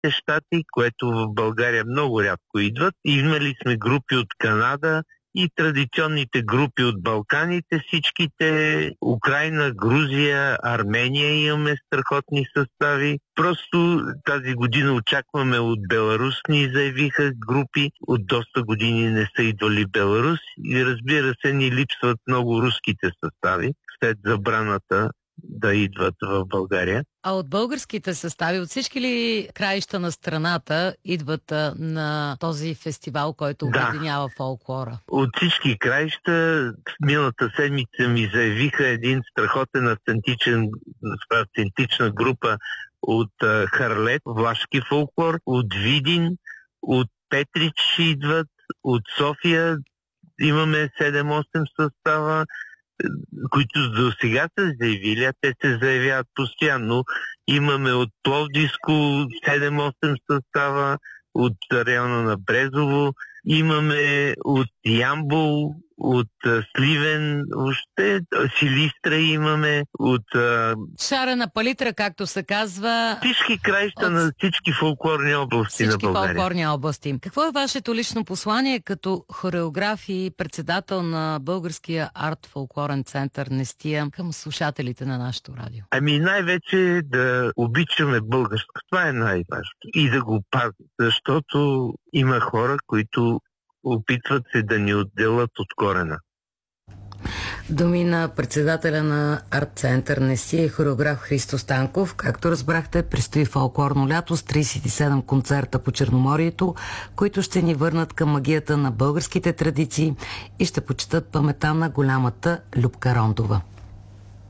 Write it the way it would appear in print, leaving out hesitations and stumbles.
щати, което в България много рядко идват. Имали сме групи от Канада и традиционните групи от Балканите, всичките, Украйна, Грузия, Армения имаме страхотни състави. Просто тази година очакваме от Беларус, ни заявиха групи, от доста години не са идвали Беларус и разбира се ни липсват много руските състави след забраната да идват в България. А от българските състави, от всички ли краища на страната идват на този фестивал, който обединява фолклора? От всички краища. Миналата седмица ми заявиха един страхотен автентична група от Харлет, влашки фолклор, от Видин, от Петрич идват, от София имаме 7-8 състава, които до сега са заявили, а те се заявяват постоянно. Имаме от Пловдивско 7-8 състава, от района на Брезово, имаме от Ямбол, от Сливен, въобще Силистра имаме, от... Шарена палитра, както се казва. Всички краища на всички фолклорни области на България. Всички фолклорни области. Какво е вашето лично послание като хореограф и председател на Българския арт-фолклорен център Нестия към слушателите на нашето радио? Най-вече да обичаме българско. Това е най-важното. И да го пазим. Защото има хора, които опитват се да ни отделят от корена. Думи на председателя на арт-център Нестия и хореограф Христо Станков. Както разбрахте, предстои фолклорно лято с 37 концерта по Черноморието, които ще ни върнат към магията на българските традиции и ще почетат паметта на голямата Любка Рондова.